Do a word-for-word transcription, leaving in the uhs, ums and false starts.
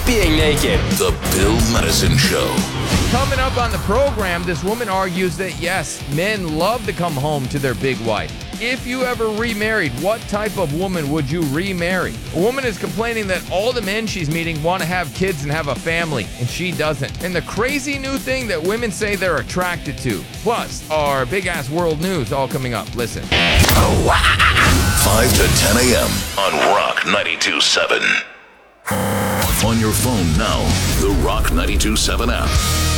being naked. The Bill Medicine Show. Coming up on the program, this woman argues that yes, men love to come home to their big wife. If you ever remarried, what type of woman would you remarry? A woman is complaining that all the men she's meeting want to have kids and have a family, and she doesn't. And the crazy new thing that women say they're attracted to. Plus, our big-ass world news all coming up. Listen. five to ten a.m. on Rock ninety-two point seven. On your phone now, the Rock ninety-two point seven app.